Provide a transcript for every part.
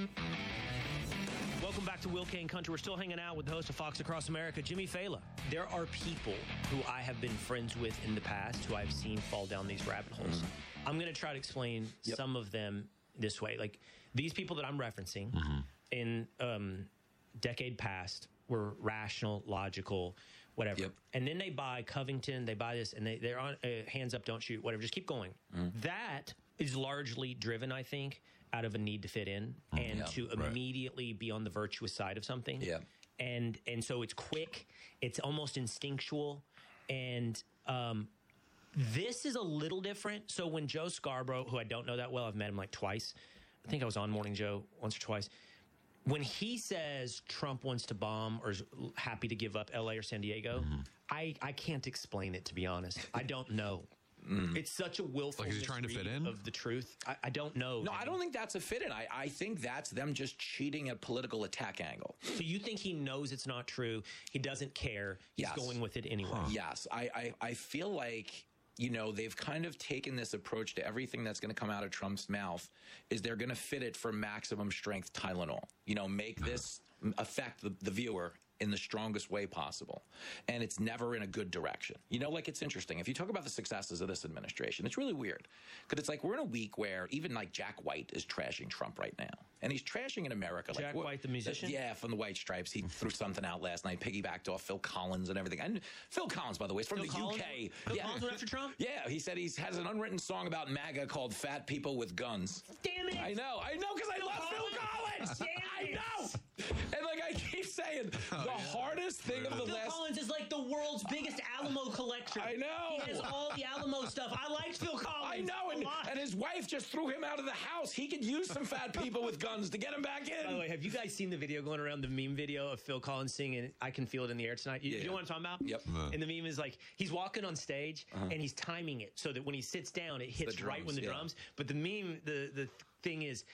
Welcome back to Will Kane Country. We're still hanging out with the host of Fox Across America, Jimmy Fallon. There are people who I have been friends with in the past who I've seen fall down these rabbit holes. I'm going to try to explain some of them this way. Like, these people that I'm referencing in decade past were rational, logical, whatever. And then they buy Covington, they buy this, and they're on hands up, don't shoot, whatever. Just keep going. That is largely driven, I think, out of a need to fit in and to immediately be on the virtuous side of something. And so it's quick, it's almost instinctual, and this is a little different. So when Joe Scarborough, who I don't know that well, I've met him like twice. I think I was on Morning Joe once or twice. When he says Trump wants to bomb or is happy to give up L.A. or San Diego, I can't explain it, to be honest. I don't know. It's such a willful is he trying to fit in of the truth. I don't know. No, I don't think that's a fit in. I think that's them just cheating at political attack angle. So you think he knows it's not true? He doesn't care. He's going with it anyway. Yes. I feel like, you know, they've kind of taken this approach to everything that's going to come out of Trump's mouth is they're going to fit it for maximum strength Tylenol. You know, make this affect the viewer in the strongest way possible. And it's never in a good direction. You know, like, it's interesting. If you talk about the successes of this administration, it's really weird. Because it's like we're in a week where even like Jack White is trashing Trump right now. And he's trashing in America. Jack White, the musician? Yeah, from the White Stripes. He threw something out last night, piggybacked off Phil Collins and everything. And Phil Collins, by the way, is from the UK. Phil Collins went after Trump? Yeah, he said he has an unwritten song about MAGA called Fat People with Guns. Damn it! I know, because I love Phil Collins! I know! And like I keep saying, the hardest thing of the Phil last... Collins is like the world's biggest Alamo collector. I know. He has all the Alamo stuff. I liked Phil Collins. I know, and his wife just threw him out of the house. He could use some fat people with guns to get him back in. By the way, have you guys seen the video going around, the meme video of Phil Collins singing I Can Feel It in the Air Tonight? You know what I'm talking about? Yep. And the meme is like, he's walking on stage and he's timing it so that when he sits down, it hits right when the drums. But the meme, the thing is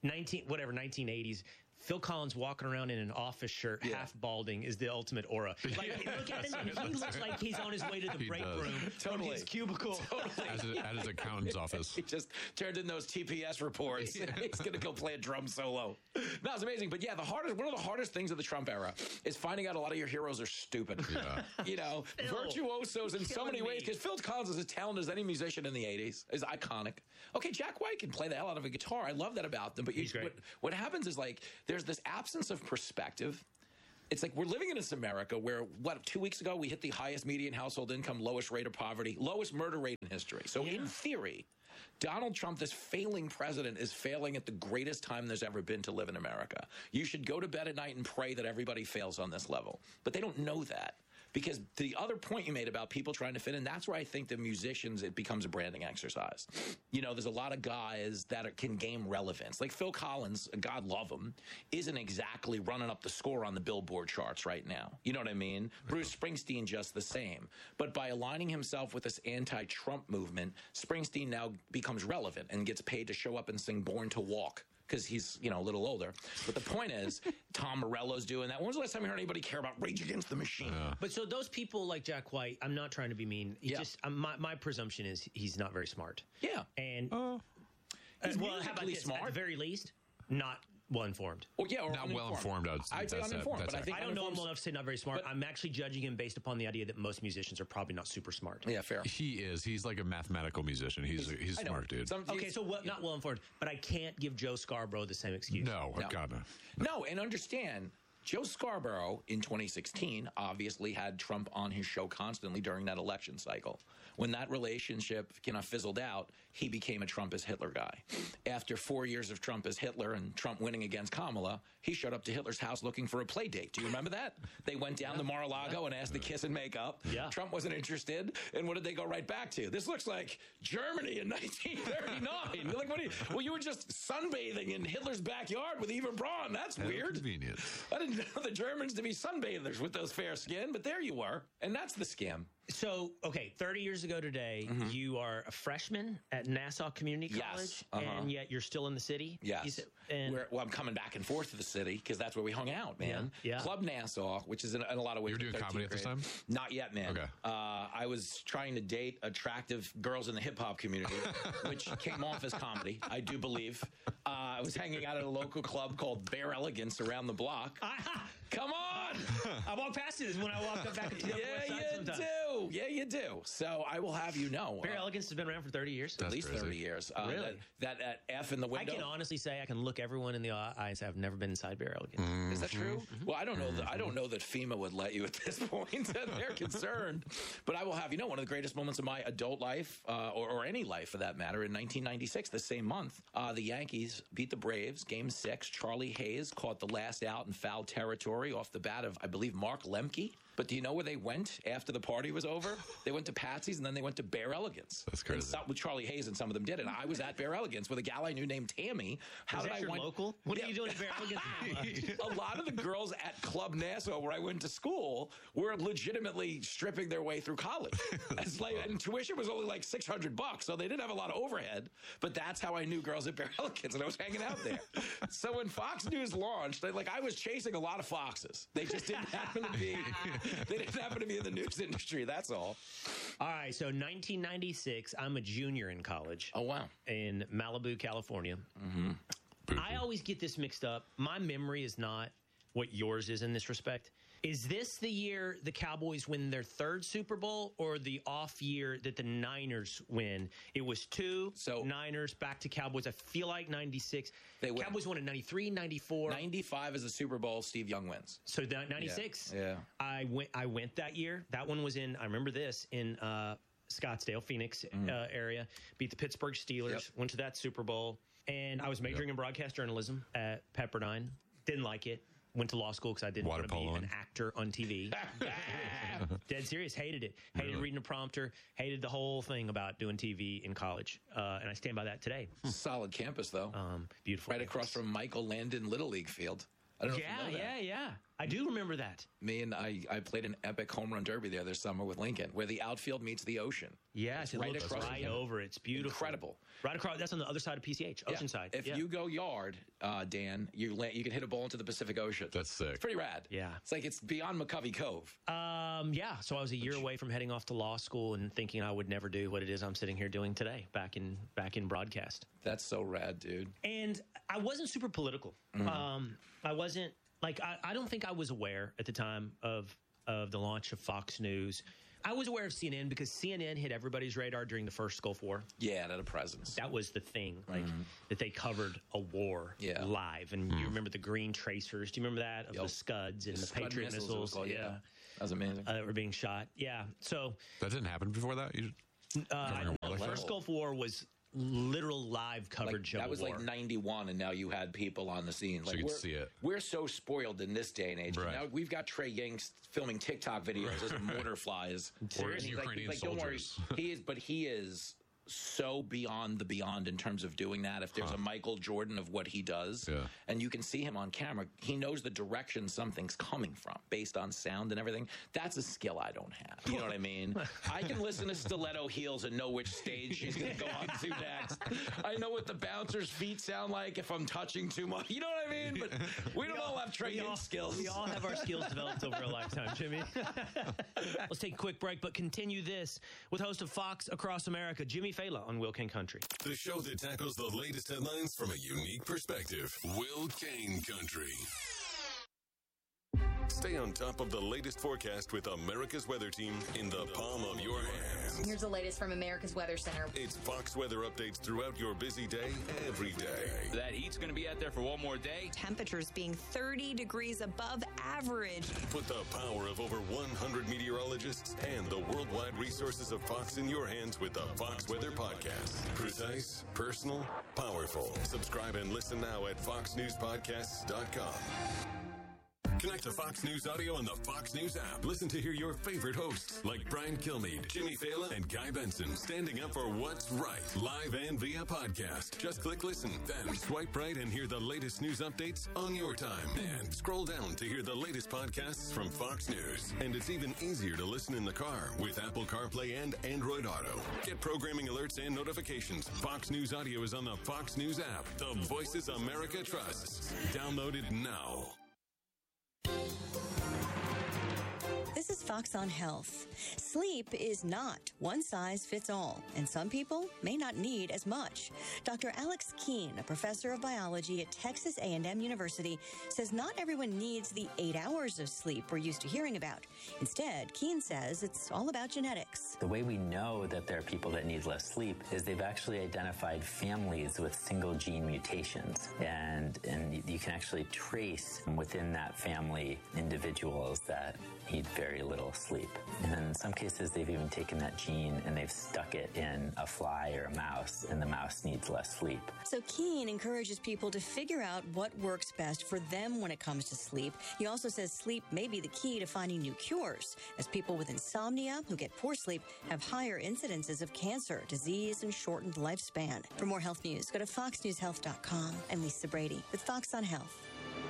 1980s. Phil Collins walking around in an office shirt, half balding, is the ultimate aura. Like, look at him, and he looks like he's on his way to the break room from his cubicle. At his accountant's office. He just turned in those TPS reports. He's going to go play a drum solo. No, it's amazing. But yeah, one of the hardest things of the Trump era is finding out a lot of your heroes are stupid. You know, virtuosos in so many ways. Because Phil Collins is as talented as any musician in the 80s. Is iconic. Okay, Jack White can play the hell out of a guitar. I love that about them. But what happens is, like, there's this absence of perspective. It's like we're living in this America where, 2 weeks ago, we hit the highest median household income, lowest rate of poverty, lowest murder rate in history. So in theory, Donald Trump, this failing president, is failing at the greatest time there's ever been to live in America. You should go to bed at night and pray that everybody fails on this level. But they don't know that. Because the other point you made about people trying to fit in, that's where I think the musicians, it becomes a branding exercise. You know, there's a lot of guys that can gain relevance. Like Phil Collins, God love him, isn't exactly running up the score on the Billboard charts right now. You know what I mean? Bruce Springsteen, just the same. But by aligning himself with this anti-Trump movement, Springsteen now becomes relevant and gets paid to show up and sing Born to Walk. Because he's, you know, a little older. But the point is, Tom Morello's doing that. When was the last time you heard anybody care about Rage Against the Machine? But so those people like Jack White, I'm not trying to be mean. My presumption is he's not very smart. Yeah. And he's musically smart. At the very least, not well-informed. Or not well-informed. I'd say uninformed, but I think I don't know him well enough to say not very smart. I'm actually judging him based upon the idea that most musicians are probably not super smart. Yeah, fair. He is. He's like a mathematical musician. He's smart, dude. Okay, so not well-informed, but I can't give Joe Scarborough the same excuse. No. God, no. No, and understand, Joe Scarborough in 2016 obviously had Trump on his show constantly during that election cycle. When that relationship fizzled out, he became a Trump as Hitler guy. After 4 years of Trump as Hitler and Trump winning against Kamala, he showed up to Hitler's house looking for a play date. Do you remember that? They went down to Mar-a-Lago and asked to kiss and make up. Yeah. Trump wasn't interested. And what did they go right back to? This looks like Germany in 1939. Like, you were just sunbathing in Hitler's backyard with Eva Braun. That's weird. Convenient. I didn't know the Germans to be sunbathers with those fair skin, but there you were. And that's the scam. So, okay, 30 years ago today, you are a freshman at Nassau Community College, and yet you're still in the city? Yes. I'm coming back and forth to the city because that's where we hung out, man. Yeah. Club Nassau, which is in a lot of ways. You were doing comedy at this time? Not yet, man. Okay. I was trying to date attractive girls in the hip-hop community, which came off as comedy, I do believe. I was hanging out at a local club called Bear Elegance around the block. Come on! I walk past it when I walk up back to the Yeah, you do. So I will have you know. Bear Elegance has been around for 30 years. At least 30 years. Really? That F in the window. I can honestly say I can look everyone in the eyes. I've never been inside Bear Elegance. Is that true? Well, I don't know. I don't know that FEMA would let you at this point. They're concerned. But I will have you know, one of the greatest moments of my adult life, or any life for that matter, in 1996, the same month, the Yankees beat the Braves, Game 6. Charlie Hayes caught the last out in foul territory off the bat of, I believe, Mark Lemke. But do you know where they went after the party was over? They went to Patsy's, and then they went to Bear Elegance. That's crazy. With Charlie Hayes, and some of them did. And I was at Bear Elegance with a gal I knew named Tammy. How did I went local? What are you doing at Bear Elegance? A lot of the girls at Club Nassau, where I went to school, were legitimately stripping their way through college. And tuition was only like $600, so they didn't have a lot of overhead. But that's how I knew girls at Bear Elegance, and I was hanging out there. So when Fox News launched, I was chasing a lot of foxes. They just didn't happen to be. They didn't happen to be in the news industry. That's all. All right. So 1996, I'm a junior in college. Oh, wow. In Malibu, California. Mm-hmm. I always get this mixed up. My memory is not what yours is in this respect. Is this the year the Cowboys win their third Super Bowl, or the off year that the Niners win? It was Niners back to Cowboys. I feel like 96. Cowboys won in 93, 94. 95 is the Super Bowl. Steve Young wins. So 96. Yeah. I went that year. That one was I remember this, in Scottsdale, Phoenix area. Beat the Pittsburgh Steelers. Yep. Went to that Super Bowl. And I was majoring in broadcast journalism at Pepperdine. Didn't like it. Went to law school because I didn't want to be an actor on TV. Dead serious. Hated it. Hated reading a prompter. Hated the whole thing about doing TV in college. And I stand by that today. Solid campus, though. Beautiful. Right across from Michael Landon Little League Field. I don't know if you know that. Yeah. I do remember that. Me and I played an epic home run derby there this summer with Lincoln, where the outfield meets the ocean. Yes, it looks right over. It's beautiful. Incredible. Right across. That's on the other side of PCH, Oceanside. If you go yard, Dan, you can hit a ball into the Pacific Ocean. That's sick. It's pretty rad. Yeah. It's beyond McCovey Cove. So I was a year away from heading off to law school and thinking I would never do what it is I'm sitting here doing today, back in broadcast. That's so rad, dude. And I wasn't super political. I wasn't. I don't think I was aware at the time of the launch of Fox News. I was aware of CNN because CNN hit everybody's radar during the first Gulf War. Yeah, it had a presence. That was the thing, that they covered a war live. And you remember the green tracers. Do you remember that? Of the Scuds and the Patriot missiles. That was amazing. That were being shot. Yeah. So that didn't happen before that? The first Gulf War was literal live coverage of that was war. Like 91, and now you had people on the scene. So you could see it. We're so spoiled in this day and age. Right. Now we've got Trey Yanks filming TikTok videos as mortar flies. Or as Ukrainian soldiers. Don't worry, he is so beyond the beyond in terms of doing that. If there's a Michael Jordan of what he does, and you can see him on camera, he knows the direction something's coming from based on sound and everything. That's a skill I don't have. You know what I mean? I can listen to Stiletto Heels and know which stage she's going to go on to next. I know what the bouncer's feet sound like if I'm touching too much. You know what I mean? But we don't all have training skills. We all have our skills developed over a lifetime, Jimmy. Let's take a quick break, but continue this with host of Fox Across America, Jimmy Fela, on Will Kane Country. The show that tackles the latest headlines from a unique perspective. Will Kane Country. Stay on top of the latest forecast with America's Weather Team in the palm of your hands. Here's the latest from America's Weather Center. It's Fox weather updates throughout your busy day, every day. That heat's going to be out there for one more day. Temperatures being 30 degrees above average. Put the power of over 100 meteorologists and the worldwide resources of Fox in your hands with the Fox Weather Podcast. Precise, personal, powerful. Subscribe and listen now at foxnewspodcasts.com. Connect to Fox News Audio on the Fox News app. Listen to hear your favorite hosts like Brian Kilmeade, Jimmy Fela, and Guy Benson standing up for what's right, live and via podcast. Just click listen, then swipe right and hear the latest news updates on your time. And scroll down to hear the latest podcasts from Fox News. And it's even easier to listen in the car with Apple CarPlay and Android Auto. Get programming alerts and notifications. Fox News Audio is on the Fox News app. The voices America trusts. Download it now. This This is Fox on Health. Sleep is not one size fits all, and some people may not need as much. Dr. Alex Keene, a professor of biology at Texas A&M University, says not everyone needs the 8 hours of sleep we're used to hearing about. Instead, Keene says it's all about genetics. The way we know that there are people that need less sleep is they've actually identified families with single gene mutations, and you can actually trace within that family individuals that need very little sleep. And in some cases, they've even taken that gene and they've stuck it in a fly or a mouse, and the mouse needs less sleep. So Keene encourages people to figure out what works best for them when it comes to sleep. He also says sleep may be the key to finding new cures, as people with insomnia who get poor sleep have higher incidences of cancer, disease, and shortened lifespan. For more health news, go to foxnewshealth.com. I'm Lisa Brady with Fox on Health.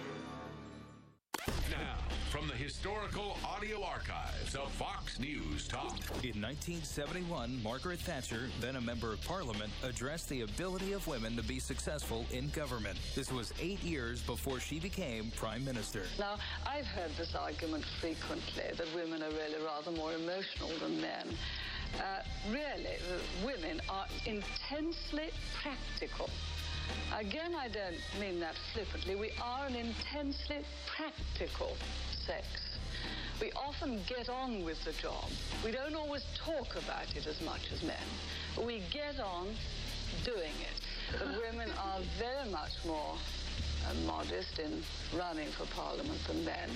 Now, from the historical audio archives of Fox News Talk. In 1971, Margaret Thatcher, then a member of Parliament, addressed the ability of women to be successful in government. This was 8 years before she became Prime Minister. Now, I've heard this argument frequently, that women are really rather more emotional than men. Really, women are intensely practical. Again, I don't mean that flippantly. We are an intensely practical sex. We often get on with the job. We don't always talk about it as much as men, but we get on doing it. But women are very much more modest in running for Parliament than men.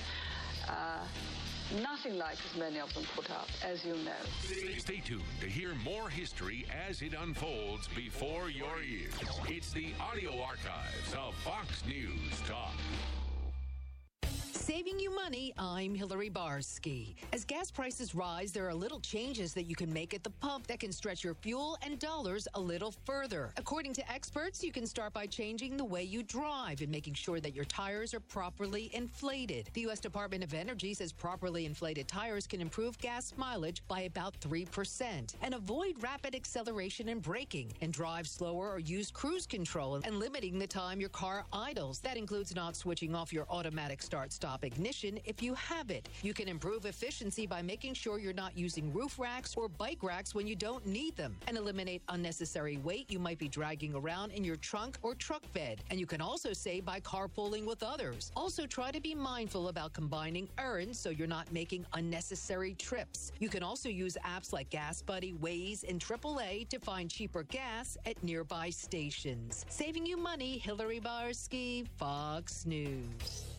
Nothing like as many of them put up, as you know. Stay tuned to hear more history as it unfolds before your ears. It's the audio archives of Fox News Talk. Saving you money, I'm Hillary Barsky. As gas prices rise, there are little changes that you can make at the pump that can stretch your fuel and dollars a little further. According to experts, you can start by changing the way you drive and making sure that your tires are properly inflated. The U.S. Department of Energy says properly inflated tires can improve gas mileage by about 3% and avoid rapid acceleration and braking, and drive slower or use cruise control and limiting the time your car idles. That includes not switching off your automatic start-stop ignition if you have it. You can improve efficiency by making sure you're not using roof racks or bike racks when you don't need them, and eliminate unnecessary weight you might be dragging around in your trunk or truck bed. And you can also save by carpooling with others. Also, try to be mindful about combining errands so you're not making unnecessary trips. You can also use apps like Gas Buddy, Waze, and AAA to find cheaper gas at nearby stations. Saving you money, Hillary Barsky, Fox News.